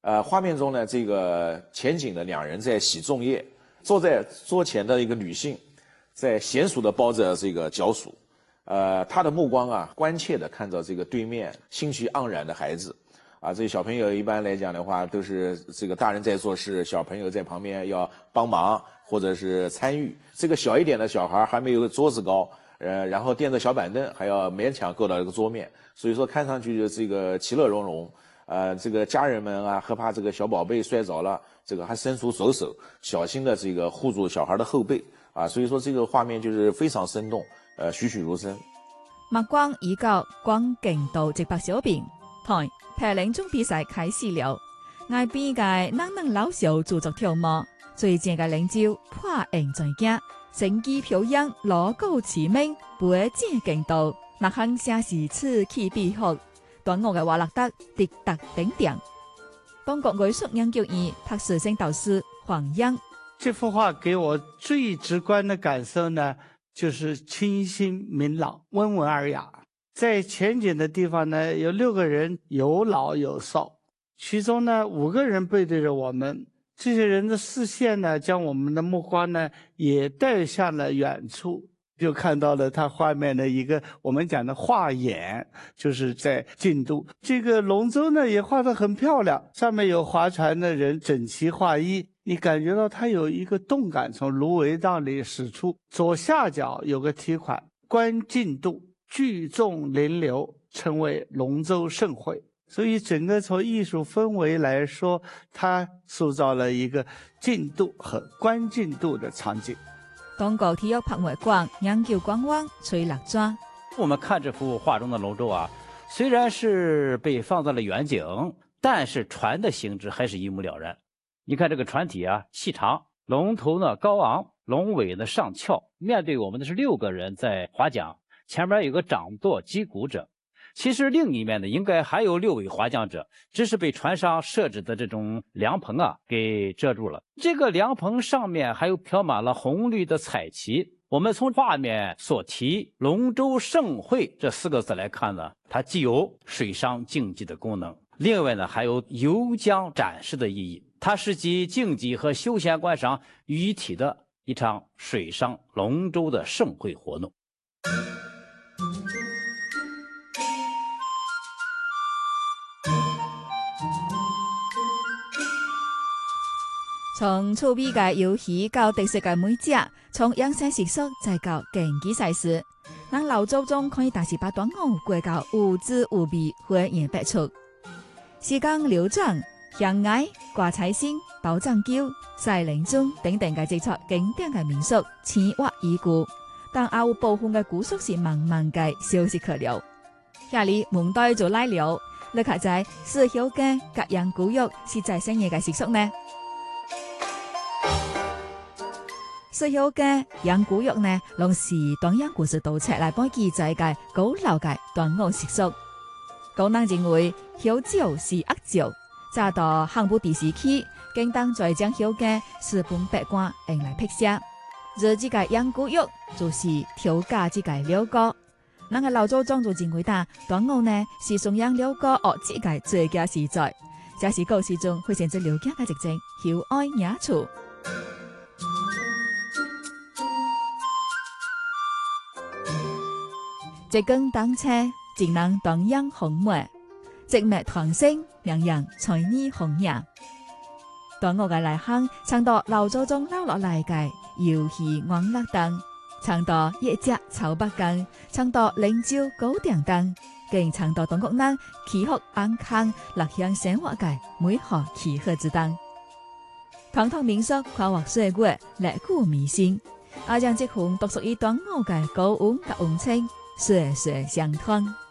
画面中呢，这个前景的两人在洗粽叶，坐在桌前的一个女性，在娴熟地包着这个角薯，她的目光啊，关切地看着这个对面兴趣盎然的孩子，啊，这小朋友一般来讲的话，都是这个大人在做事，小朋友在旁边要帮忙或者是参与。这个小一点的小孩还没有桌子高，然后垫着小板凳，还要勉强够到这个桌面，所以说看上去这个其乐融融。这个家人们啊，害怕这个小宝贝摔着了，这个还伸出手，小心的这个护住小孩的后背啊，所以说这个画面就是非常生动，栩栩如生。 目光已到光景度直白小便，台排練中比賽開始了。外邊嘅能老小做作跳舞，最正嘅領袖破形在家，成績表揚鑼鼓齊鳴，背正勁度，那行寫是此起彼伏。端午嘅話落得滴答頂頂。中國藝術研究院博士生導師黃英， 這幅畫給我最直觀的感受呢，就是清新明朗、溫文爾雅。在前景的地方呢，有6個人，有老有少，其中呢5個人背對着我們，這些人的視線呢，將我們的目光呢，也帶向了遠處。就看到了他畫面的一個我們講的畫眼，就是在進度。這個龍舟呢也畫得很漂亮，上面有划船的人整齊劃一，你感覺到它有一個動感從蘆葦盪裏駛出。左下角有個題款，觀進度，聚眾臨流，稱為龍舟盛會。所以整個從藝術氛圍來說，它塑造了一個進度和觀進度的場景。 中國體育博物館研究官網崔立專， 我們看這幅畫中的龍舟啊，雖然是被放在了遠景，但是船的形制還是一目了然。你看這個船體啊，細長，龍頭呢高昂，龍尾呢上翹，面對我們的是6個人在划槳，前面有個掌舵擊鼓者。其實另一面呢，應該還有6位划槳者，只是被船上設置的這種涼棚啊給遮住了。這個涼棚上面還有飄滿了紅綠的彩旗。我們從畫面所提龍舟盛會這4個字來看呢，它既有水上競技的功能，另外呢還有遊江展示的意義。它是集競技和休閒觀賞於一體的一場水上龍舟的盛會活動。 從趣味嘅遊戲到特色嘅美食，從養生習俗再到競技賽事，咱老祖宗可以大時把端午過到有滋有味、花言百出。時間流轉，香崖、掛彩星、包粽橋、賽靈鐘等等嘅製作經典嘅民俗，千挖已故，但也有部分嘅古俗是慢慢嘅消失去了。下裡門代就來了，你睇在四曉街甲養古玉是在乜嘢嘅習俗呢？四曉街養古玉呢，用時段養故事盜冊來幫記載嘅古老嘅端午習俗。古人認為曉酒是惡酒，早到漢武帝時期，更當再將曉街四本八卦用來辟邪。而這個養古玉就是調假這個了果。咱個老祖宗就認為端午呢是崇仰了果惡這個最佳時在，這是古時中會選擇了解嘅直情曉愛雅處。一更當車，盡能端陽紅梅，植物團升，讓人財意紅呀。端午嘅來行，唱到老祖宗留落來嘅遊戲歡樂燈，唱到夜隻草北更，唱到靈鳥高點燈，更唱到中國人祈福安康、樂享生活嘅美好祈賀之燈。傳統民俗跨越歲月，歷古彌新，也將這份獨屬於端午嘅高溫及溫情。歲歲相傳。